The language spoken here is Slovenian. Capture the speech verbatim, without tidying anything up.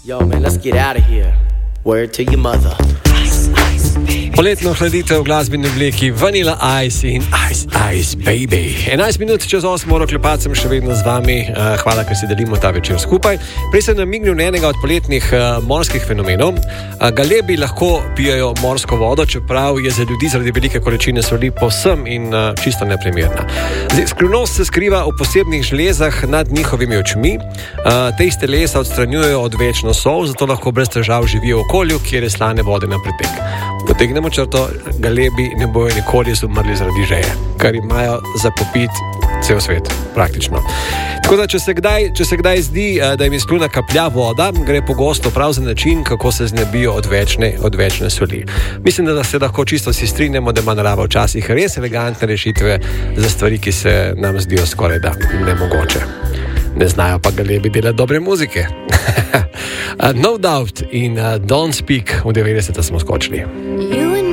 Yo, man, let's get out of here. Word to your mother. Poletno hladitev v glasbeni obliki Vanilla Ice in Ice Ice Baby. enajst minut čez osmo uro klepat sem še vedno z vami. Hvala, ker si delimo ta večer skupaj. Prej sem namignil na enega od poletnih morskih fenomenov. Galebi lahko pijajo morsko vodo, čeprav je za ljudi zaradi velike količine soli povsem in čisto neprimerna. Skrivnost se skriva v posebnih žlezah nad njihovimi očmi. Te iz telesa odstranjujejo odvečno sol, zato lahko brez težav živijo v okolju, kjer je slane vode na pretek. Potegnemo črto, galebi ne bojo nikoli izumrli zaradi žeje, kar imajo za popiti cel svet, praktično. Tako da, če se kdaj, če se kdaj zdi, da jim iz kljuna kaplja voda, gre pogosto prav za način, kako se znebijo odvečne, odvečne soli. Mislim, da se lahko čisto vsi strinjamo, da ima narava včasih res elegantne rešitve za stvari, ki se nam zdijo skoraj da nemogoče. Ne znajo pa galebi delati dobre muzike. No Doubt in uh, Don't Speak v devetdeseta smo skočili.